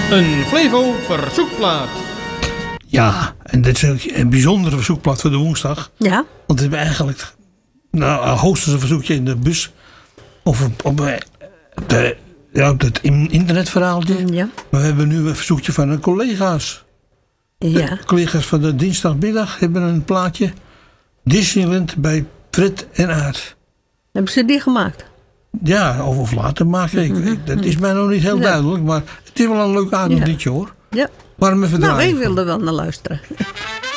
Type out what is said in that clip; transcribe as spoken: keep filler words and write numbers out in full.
Een Flevo verzoekplaat. Ja, en dit is een bijzondere verzoekplaat voor de woensdag. Ja. Want we hebben eigenlijk nou, hoogstens een verzoekje in de bus. Of op, op, de, ja, op het internetverhaaltje. Ja. Maar we hebben nu een verzoekje van de collega's. Ja. De collega's van de dinsdagmiddag hebben een plaatje. Disneyland bij Fred en Aard. Hebben ze die gemaakt? Ja, of, of later maken. Ik, ik, dat is mij nog niet heel Ja. duidelijk. Maar het is wel een leuk aardig Ja. liedje hoor. Ja. Waarom even Nou, draaien? ik wilde wel naar luisteren.